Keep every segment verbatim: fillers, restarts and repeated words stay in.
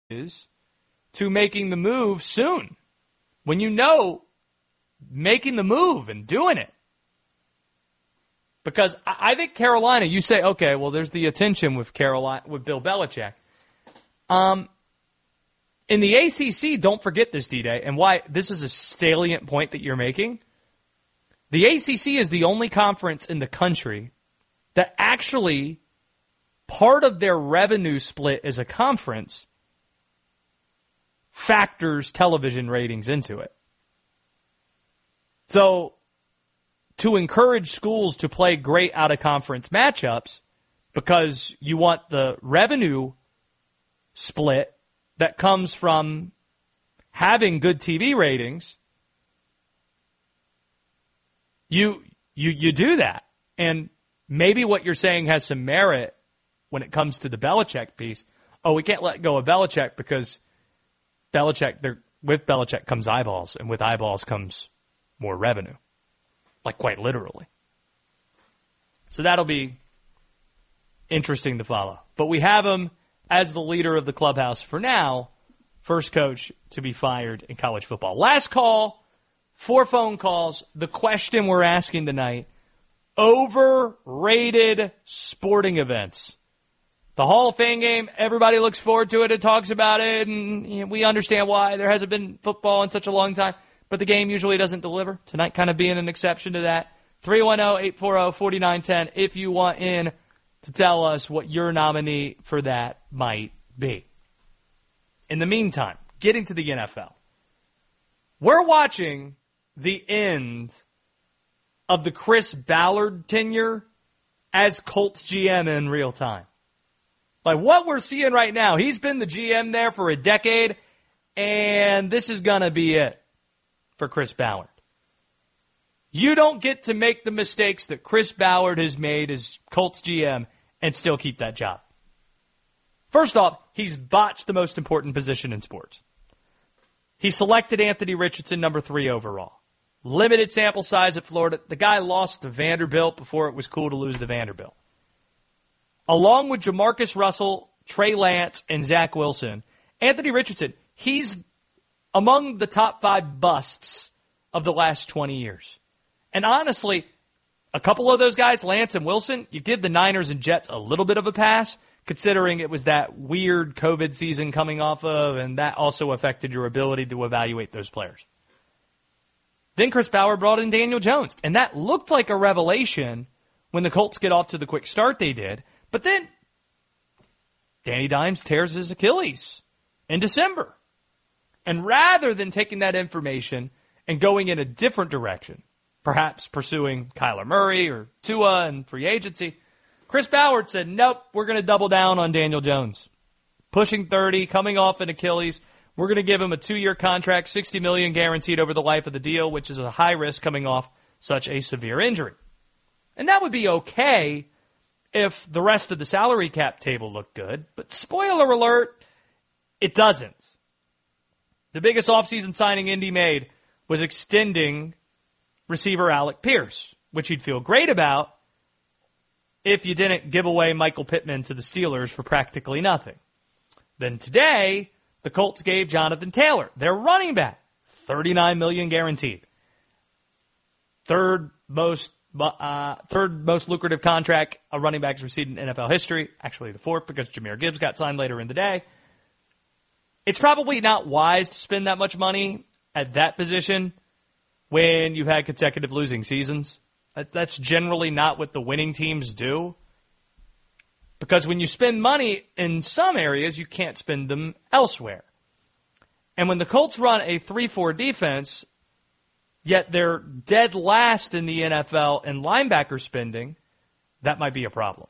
is to making the move soon. When you know making the move and doing it. Because I think Carolina, you say, okay, well, there's the attention with Carolina, with Bill Belichick. Um, in the A C C, don't forget this, D-Day, and why this is a salient point that you're making. The A C C is the only conference in the country that actually part of their revenue split as a conference factors television ratings into it. So, to encourage schools to play great out-of-conference matchups because you want the revenue split that comes from having good T V ratings, you you you do that. And maybe what you're saying has some merit when it comes to the Belichick piece. Oh, we can't let go of Belichick because Belichick, there, with Belichick comes eyeballs, and with eyeballs comes more revenue. Like quite literally. So that'll be interesting to follow. But we have him as the leader of the clubhouse for now, first coach to be fired in college football. Last call, four phone calls. The question we're asking tonight, overrated sporting events. The Hall of Fame game, everybody looks forward to it and talks about it, and you know, we understand why. There hasn't been football in such a long time. But the game usually doesn't deliver. Tonight kind of being an exception to that. three one zero, eight four zero, four nine one zero if you want in to tell us what your nominee for that might be. In the meantime, getting to the N F L. We're watching the end of the Chris Ballard tenure as Colts G M in real time. Like what we're seeing right now, he's been the G M there for a decade, and this is going to be it for Chris Ballard. You don't get to make the mistakes that Chris Ballard has made as Colts G M and still keep that job. First off, he's botched the most important position in sports. He selected Anthony Richardson number three overall. Limited sample size at Florida. The guy lost to Vanderbilt before it was cool to lose to Vanderbilt. Along with Jamarcus Russell, Trey Lance, and Zach Wilson, Anthony Richardson, he's among the top five busts of the last twenty years. And honestly, a couple of those guys, Lance and Wilson, you give the Niners and Jets a little bit of a pass, considering it was that weird COVID season coming off of, and that also affected your ability to evaluate those players. Then Chris Ballard brought in Daniel Jones, and that looked like a revelation when the Colts get off to the quick start they did. But then Danny Dimes tears his Achilles in December. And rather than taking that information and going in a different direction, perhaps pursuing Kyler Murray or Tua and free agency, Chris Ballard said, nope, we're going to double down on Daniel Jones. Pushing thirty, coming off an Achilles. We're going to give him a two-year contract, sixty million dollars guaranteed over the life of the deal, which is a high risk coming off such a severe injury. And that would be okay if the rest of the salary cap table looked good. But spoiler alert, it doesn't. The biggest offseason signing Indy made was extending receiver Alec Pierce, which you'd feel great about if you didn't give away Michael Pittman to the Steelers for practically nothing. Then today, the Colts gave Jonathan Taylor, their running back, thirty-nine million dollars guaranteed. Third most uh, third most lucrative contract a running back's received in N F L history. Actually, the fourth because Jahmyr Gibbs got signed later in the day. It's probably not wise to spend that much money at that position when you've had consecutive losing seasons. That's generally not what the winning teams do. Because when you spend money in some areas, you can't spend them elsewhere. And when the Colts run a three four defense, yet they're dead last in the N F L in linebacker spending, that might be a problem.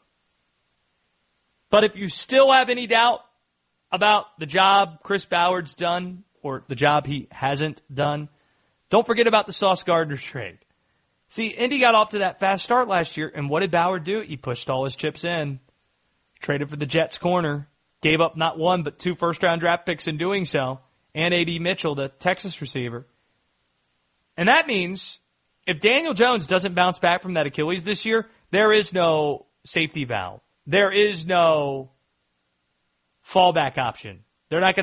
But if you still have any doubt about the job Chris Ballard's done or the job he hasn't done, don't forget about the Sauce Gardner trade. See, Indy got off to that fast start last year, and what did Ballard do? He pushed all his chips in, traded for the Jets corner, gave up not one but two first-round draft picks in doing so, and A D Mitchell, the Texas receiver. And that means if Daniel Jones doesn't bounce back from that Achilles this year, there is no safety valve. There is no fallback option. They're not going